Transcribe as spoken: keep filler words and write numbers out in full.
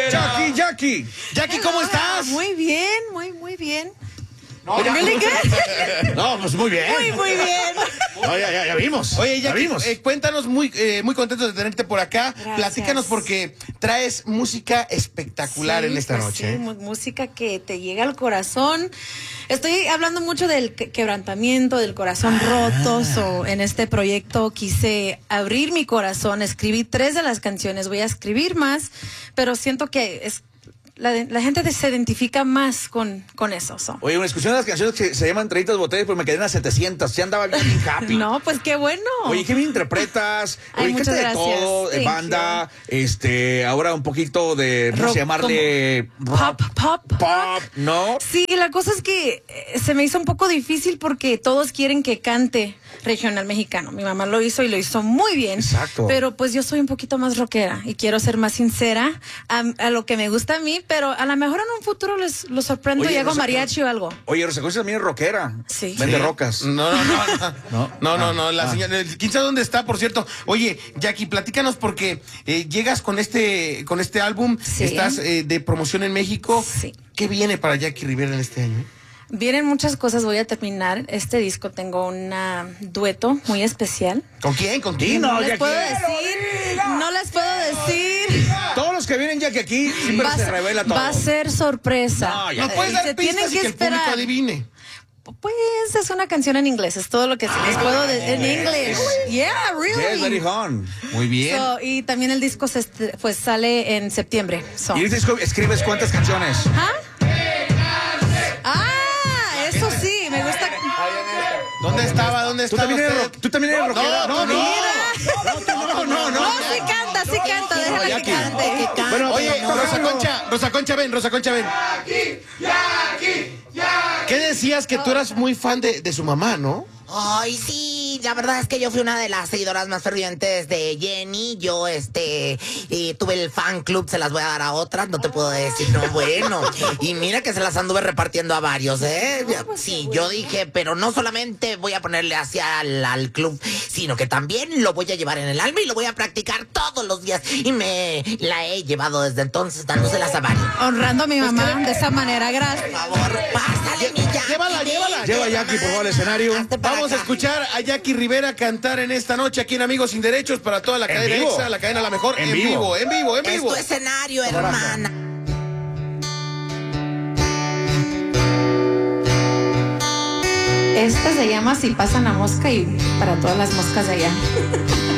Jackie, Jackie. Jackie, ¿cómo estás? Muy bien, muy, muy bien. No, really good. no, pues muy bien. Muy, muy bien. No, ya, ya, ya vimos. Oye, ya Jackie, vimos. eh, cuéntanos, muy, eh, muy contentos de tenerte por acá. Gracias. Platícanos porque traes música espectacular Sí, en esta pues noche. sí, ¿eh? mu- música que te llega al corazón. Estoy hablando mucho del que- quebrantamiento, del corazón roto. So, en este proyecto quise abrir mi corazón, escribí tres de las canciones, voy a escribir más, pero siento que es la, la gente se identifica más con, con eso. So. Oye, me escuché unas canciones que se llaman treinta botellas, pero me quedé en las setecientas. Ya andaba bien happy. No, pues qué bueno. Oye, qué bien interpretas. Ay, Oye, muchas canta de gracias. todo, de Thank banda, este, ahora un poquito de, ¿cómo Rock, se llamarle? Pop, pop, pop. Pop, ¿no? Sí, la cosa es que eh, se me hizo un poco difícil porque todos quieren que cante regional mexicano. Mi mamá lo hizo y lo hizo muy bien. Exacto. Pero pues yo soy un poquito más rockera y quiero ser más sincera a, a lo que me gusta a mí, pero a lo mejor en un futuro les lo sorprendo Oye, y hago Rosa- mariachi o algo. Oye, Rosa Concha también es rockera. Sí. Vende Sí. rocas. No, no, no. No, No. no, no, Ah, no, la ah. señora. ¿Quién sabe dónde está, por cierto? Oye, Jackie, platícanos porque eh, llegas con este, con este álbum, Sí. estás eh, de promoción en México. Sí. ¿Qué viene para Jackie Rivera en este año? Vienen muchas cosas, voy a terminar este disco, tengo un dueto muy especial. ¿Con quién? ¿Con quién? Dino, No les Jackie. puedo decir, no les puedo decir. Todos los que vienen ya que aquí siempre Va a se ser- revela todo. Va a ser sorpresa. No, ya. ¿Nos puedes Eh, dar se pistas tienen y que que el público esperar. adivine? Pues es una canción en inglés, es todo lo que les puedo decir en inglés. Yeah, Yes, very really. fun. Muy bien. So, y también el disco se est- pues sale en septiembre. So. ¿Y este disco escribes cuántas canciones? ¿Ah? Ah, eso sí, me gusta. ¿Dónde estaba? ¿Dónde ¿Tú estaba también eres, usted? ro- ¿tú también eres rockera? no, no. no, no, no. No, sí canta, sí canta, déjala que Jackie. cante. Bueno, Oye, no, Rosa no. Concha, Rosa Concha, ven, Rosa Concha, ven. ¿Qué decías que tú eras muy fan de, de su mamá, no? Ay, sí, la verdad es que yo fui una de las seguidoras más fervientes de Jenny. Yo, este, eh, tuve el fan club, se las voy a dar a otras, no te puedo decir, no, bueno. Y mira que se las anduve repartiendo a varios, ¿eh? Sí, yo dije, pero no solamente voy a ponerle hacia al, al club, sino que también lo voy a llevar en el alma y lo voy a practicar todos los días. Y me la he llevado desde entonces, dándoselas a varios. Honrando a mi mamá de esa manera, gracias. Por favor, pásale, mi Jackie. Llévala, llévala. Lleva a Jackie, por favor, al escenario. Hazte para Vamos a acá. escuchar a Jackie Rivera cantar en esta noche aquí en Amigos Sin Derechos para toda la En cadena vivo. Exa, la cadena La Mejor, En en vivo. vivo, en vivo, en Es vivo. tu escenario, hermana. Esta se llama Si pasa la mosca y para todas las moscas de allá.